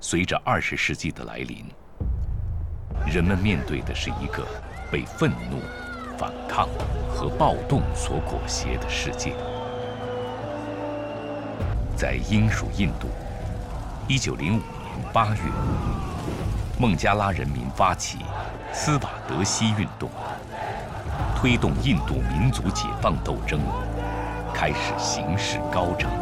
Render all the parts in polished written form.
随着20世纪的来临，人们面对的是一个被愤怒、反抗和暴动所裹挟的世界。在英属印度，1905年8月，孟加拉人民发起斯瓦德西运动，推动印度民族解放斗争开始形势高涨。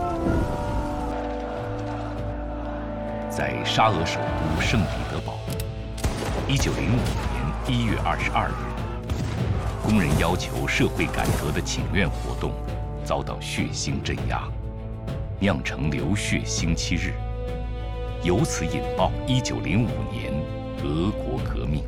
在沙俄首都圣彼得堡，1905年1月22日，工人要求社会改革的请愿活动遭到血腥镇压，酿成流血星期日，由此引爆1905年俄国革命。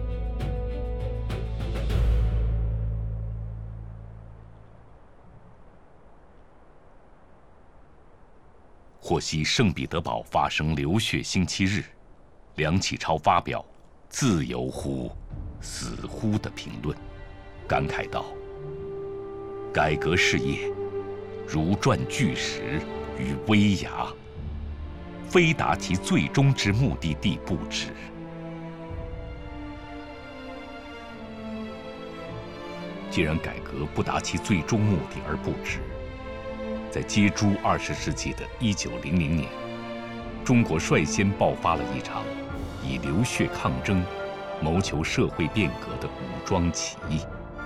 获悉圣彼得堡发生流血星期日，梁启超发表“自由乎，死乎”的评论，感慨道：“改革事业如转巨石于危崖，非达其最终之目的地不止。”既然改革不达其最终目的而不止，在接诛20世纪的1900年，中国率先爆发了一场以流血抗争谋求社会变革的武装起义。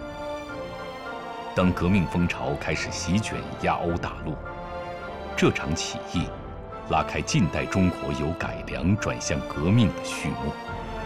当革命风潮开始席卷亚欧大陆，这场起义拉开近代中国由改良转向革命的序幕。